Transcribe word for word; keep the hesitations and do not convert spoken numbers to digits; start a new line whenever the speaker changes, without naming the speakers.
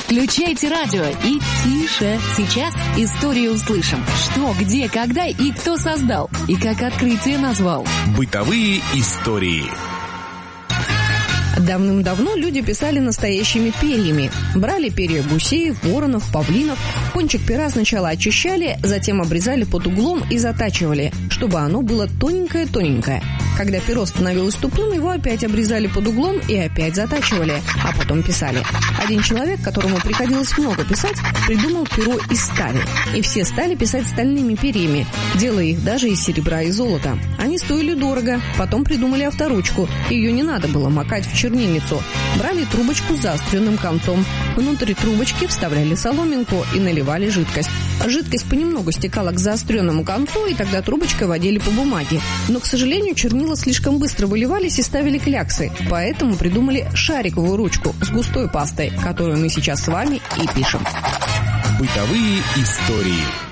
Включайте радио и тише. Сейчас историю услышим. Что, где, когда и кто создал. И как открытие назвал.
Бытовые истории.
Давным-давно люди писали настоящими перьями. Брали перья гусей, воронов, павлинов. Кончик пера сначала очищали, затем обрезали под углом и затачивали, чтобы оно было тоненькое-тоненькое. Когда перо становилось тупым, его опять обрезали под углом и опять затачивали, а потом писали. Один человек, которому приходилось много писать, придумал перо из стали. И все стали писать стальными перьями, делая их даже из серебра и золота. Они стоили дорого. Потом придумали авторучку. Ее не надо было макать в чернильницу. Брали трубочку с заостренным концом. Внутрь трубочки вставляли соломинку и наливали жидкость. Жидкость понемногу стекала к заостренному концу, и тогда трубочкой водили по бумаге. Но, к сожалению, чернила слишком быстро выливались и ставили кляксы. Поэтому придумали шариковую ручку с густой пастой, которую мы сейчас с вами и пишем.
Бытовые истории.